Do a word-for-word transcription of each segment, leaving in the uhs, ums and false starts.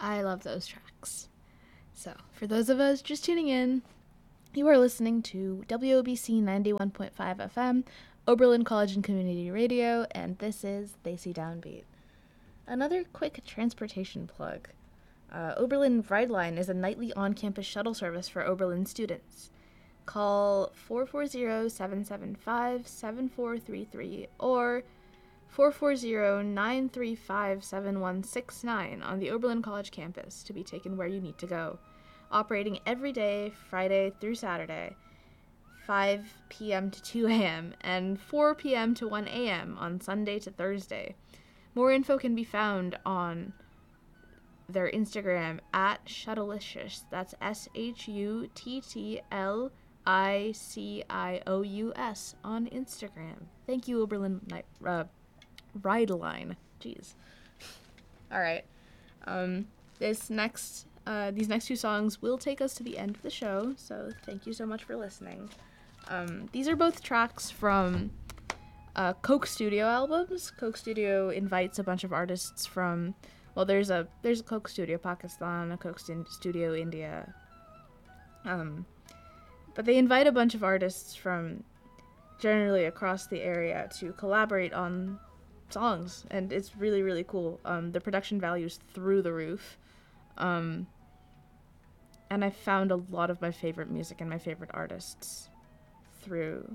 I love those tracks. So, for those of us just tuning in, you are listening to W O B C ninety-one point five F M, Oberlin College and Community Radio, and this is They See Downbeat. Another quick transportation plug. Uh, Oberlin Rideline is a nightly on-campus shuttle service for Oberlin students. Call four four zero, seven seven five, seven four three three or four four zero, nine three five, seven one six nine on the Oberlin College campus to be taken where you need to go. Operating every day, Friday through Saturday, five p.m. to two a.m. and four p.m. to one a.m. on Sunday to Thursday. More info can be found on their Instagram at Shuttlicious. That's S H U T T L I C I O U S on Instagram. Thank you, Oberlin Night, uh, Rideline. Jeez. All right. Um, this next, uh, these next two songs will take us to the end of the show. So thank you so much for listening. Um, these are both tracks from uh, Coke Studio albums. Coke Studio invites a bunch of artists from. Well, there's a there's a Coke Studio Pakistan, a Coke st- Studio India. Um. But they invite a bunch of artists from generally across the area to collaborate on songs, and it's really, really cool. Um, the production value's through the roof. Um, and I found a lot of my favorite music and my favorite artists through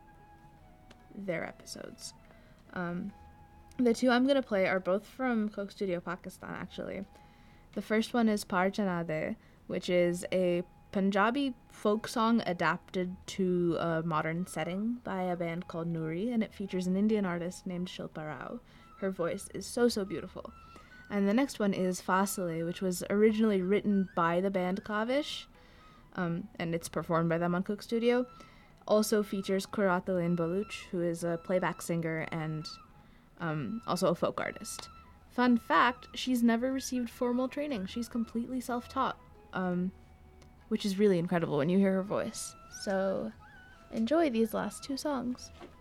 their episodes. Um, the two I'm going to play are both from Coke Studio Pakistan, actually. The first one is Par Chana De, which is a Punjabi folk song adapted to a modern setting by a band called Noori, and it features an Indian artist named Shilpa Rao. Her voice is so, so beautiful. And the next one is Fasile, which was originally written by the band Kavish, um, and it's performed by them on Coke Studio. Also features Kuratalain Baluch, who is a playback singer and um, also a folk artist. Fun fact, she's never received formal training. She's completely self-taught. Um... which is really incredible when you hear her voice. So enjoy these last two songs.